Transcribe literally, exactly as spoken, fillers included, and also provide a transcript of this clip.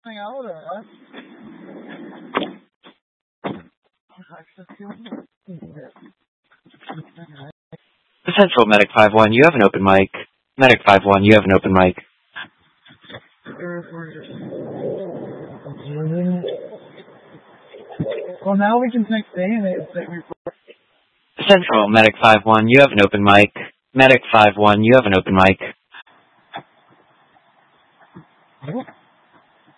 something out of us. Central Medic five one, you have an open mic. Medic five one, you have an open mic. Well, now we can take saying it that we. Central Medic five one, you have an open mic. Medic five one, you have an open mic.